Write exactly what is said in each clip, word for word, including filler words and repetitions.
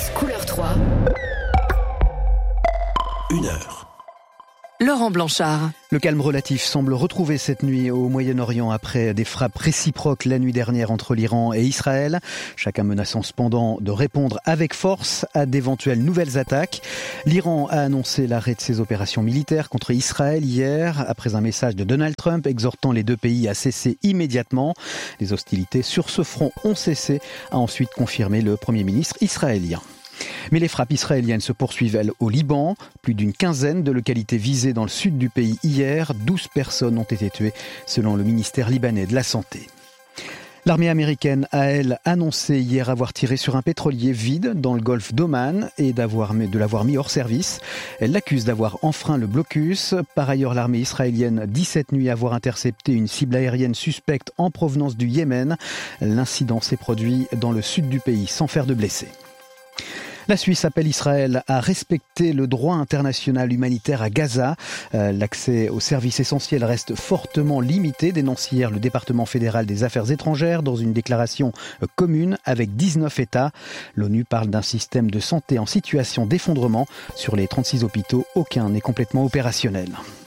S couleur trois. Une heure. Laurent Blanchard. Le calme relatif semble retrouver cette nuit au Moyen-Orient après des frappes réciproques la nuit dernière entre l'Iran et Israël. Chacun menaçant cependant de répondre avec force à d'éventuelles nouvelles attaques. L'Iran a annoncé l'arrêt de ses opérations militaires contre Israël hier, après un message de Donald Trump exhortant les deux pays à cesser immédiatement. Les hostilités sur ce front ont cessé, a ensuite confirmé le Premier ministre israélien. Mais les frappes israéliennes se poursuivent, elles, au Liban. Plus d'une quinzaine de localités visées dans le sud du pays hier. douze personnes ont été tuées, selon le ministère libanais de la Santé. L'armée américaine a, elle, annoncé hier avoir tiré sur un pétrolier vide dans le golfe d'Oman et d'avoir, de l'avoir mis hors service. Elle l'accuse d'avoir enfreint le blocus. Par ailleurs, l'armée israélienne dit cette nuit avoir intercepté une cible aérienne suspecte en provenance du Yémen. L'incident s'est produit dans le sud du pays sans faire de blessés. La Suisse appelle Israël à respecter le droit international humanitaire à Gaza. Euh, l'accès aux services essentiels reste fortement limité, dénonce hier le département fédéral des affaires étrangères dans une déclaration commune avec dix-neuf États. L'ONU parle d'un système de santé en situation d'effondrement. Sur les trente-six hôpitaux, aucun n'est complètement opérationnel.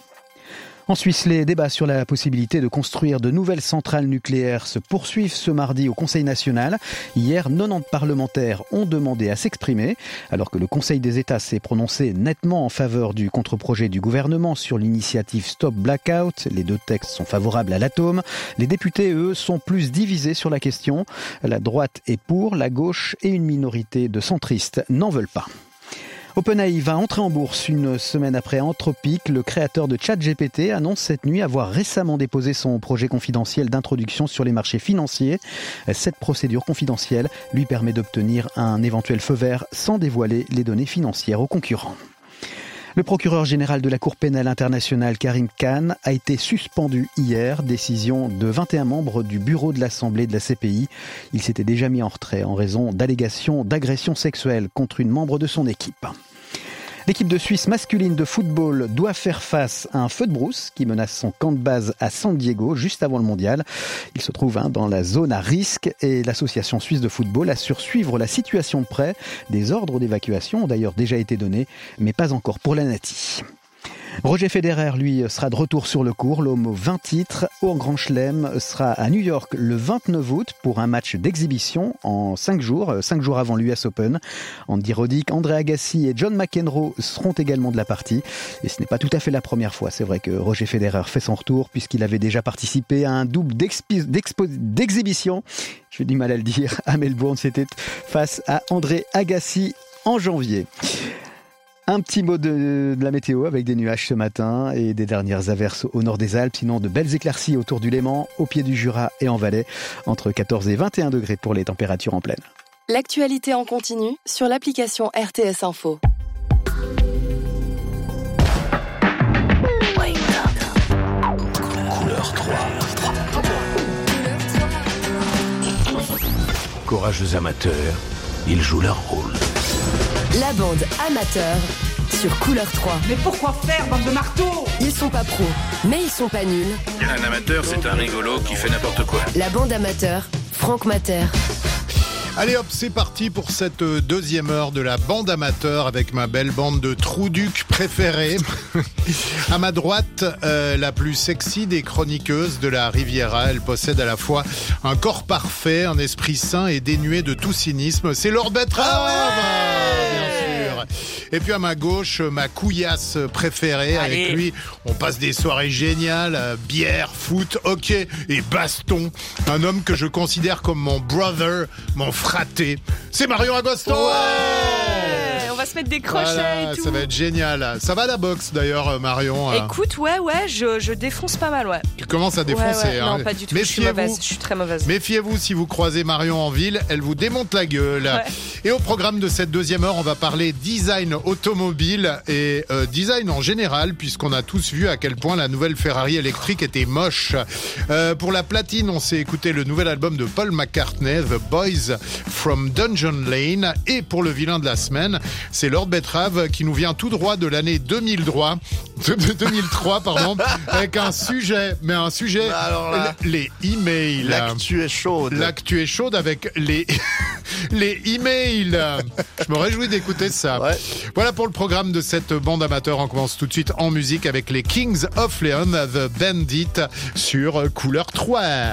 En Suisse, les débats sur la possibilité de construire de nouvelles centrales nucléaires se poursuivent ce mardi au Conseil national. Hier, quatre-vingt-dix parlementaires ont demandé à s'exprimer, alors que le Conseil des États s'est prononcé nettement en faveur du contre-projet du gouvernement sur l'initiative Stop Blackout. Les deux textes sont favorables à l'atome. Les députés, eux, sont plus divisés sur la question. La droite est pour, la gauche et une minorité de centristes n'en veulent pas. OpenAI va entrer en bourse une semaine après Anthropic. Le créateur de ChatGPT annonce cette nuit avoir récemment déposé son projet confidentiel d'introduction sur les marchés financiers. Cette procédure confidentielle lui permet d'obtenir un éventuel feu vert sans dévoiler les données financières aux concurrents. Le procureur général de la Cour pénale internationale, Karim Khan, a été suspendu hier, décision de vingt et un membres du bureau de l'Assemblée de la C P I. Il s'était déjà mis en retrait en raison d'allégations d'agression sexuelle contre une membre de son équipe. L'équipe de Suisse masculine de football doit faire face à un feu de brousse qui menace son camp de base à San Diego juste avant le mondial. Il se trouve hein, dans la zone à risque et l'association suisse de football assure suivre la situation de près. Des ordres d'évacuation ont d'ailleurs déjà été donnés, mais pas encore pour la Nati. Roger Federer, lui, sera de retour sur le court. L'homme aux vingt titres au Grand Chelem sera à New York le vingt-neuf août pour un match d'exhibition en cinq jours, cinq jours avant l'U S Open. Andy Roddick, André Agassi et John McEnroe seront également de la partie. Et ce n'est pas tout à fait la première fois. C'est vrai que Roger Federer fait son retour puisqu'il avait déjà participé à un double d'expi- d'expo- d'exhibition. J'ai du mal à le dire. À Melbourne, c'était face à André Agassi en janvier. Un petit mot de, de la météo avec des nuages ce matin et des dernières averses au nord des Alpes. Sinon, de belles éclaircies autour du Léman, au pied du Jura et en Valais. Entre quatorze et vingt et un degrés pour les températures en pleine. L'actualité en continu sur l'application R T S Info. Couleur trois. Courageux amateurs, ils jouent leur rôle. La bande amateur sur Couleur trois. Mais pourquoi faire, bande de marteaux ? Ils sont pas pros, mais ils sont pas nuls. Un amateur, c'est un rigolo qui fait n'importe quoi. La bande amateur, Franck Mater. Allez hop, c'est parti pour cette deuxième heure de la bande amateur avec ma belle bande de trouducs préférés. À ma droite, euh, la plus sexy des chroniqueuses de la Riviera. Elle possède à la fois un corps parfait, un esprit sain et dénué de tout cynisme. C'est Laure Betrave, bien sûr. Et puis à ma gauche, ma couillasse préférée. Allez. Avec lui, on passe des soirées géniales, euh, bière, foot, hockey et baston. Un homme que je considère comme mon brother, mon fraté. C'est Marion Agoston. Ouais, on va se mettre des crochets Voilà, et tout. ça va être génial. Ça va la boxe d'ailleurs, Marion. Écoute, ouais, ouais, je, je défonce pas mal, ouais. Tu commences à défoncer. Ouais, ouais, hein. non, pas du tout. Je suis Méfiez-vous. mauvaise. Je suis très mauvaise. Méfiez-vous si vous croisez Marion en ville, elle vous démonte la gueule. Ouais. Et au programme de cette deuxième heure, on va parler design automobile et euh, design en général, puisqu'on a tous vu à quel point la nouvelle Ferrari électrique était moche. Euh, pour la platine, on s'est écouté le nouvel album de Paul McCartney, The Boys from Dungeon Lane. Et pour le vilain de la semaine, C'est Lord Betrave qui nous vient tout droit de l'année deux mille trois, deux mille trois pardon, avec un sujet, mais un sujet, alors là, les emails. L'actu est chaude. L'actu est chaude avec les les emails. Je me réjouis d'écouter ça. Ouais. Voilà pour le programme de cette bande amateur. On commence tout de suite en musique avec les Kings of Leon, The Bandit sur Couleur trois.